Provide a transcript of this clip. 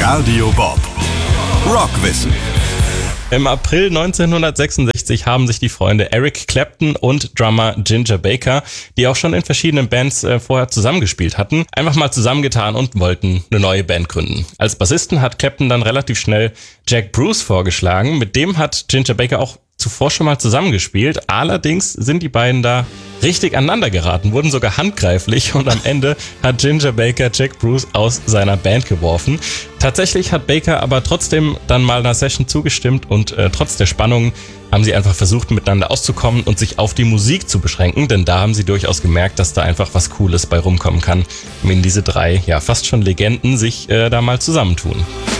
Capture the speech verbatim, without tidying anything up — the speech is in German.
Radio Bob. Rockwissen. Im April neunzehnhundertsechsundsechzig haben sich die Freunde Eric Clapton und Drummer Ginger Baker, die auch schon in verschiedenen Bands äh, vorher zusammengespielt hatten, einfach mal zusammengetan und wollten eine neue Band gründen. Als Bassisten hat Clapton dann relativ schnell Jack Bruce vorgeschlagen. Mit dem hat Ginger Baker auch zuvor schon mal zusammengespielt. Allerdings sind die beiden da richtig aneinander geraten, wurden sogar handgreiflich und am Ende hat Ginger Baker Jack Bruce aus seiner Band geworfen. Tatsächlich hat Baker aber trotzdem dann mal einer Session zugestimmt und äh, trotz der Spannungen haben sie einfach versucht, miteinander auszukommen und sich auf die Musik zu beschränken, denn da haben sie durchaus gemerkt, dass da einfach was Cooles bei rumkommen kann, wenn diese drei, ja fast schon Legenden, sich äh, da mal zusammentun.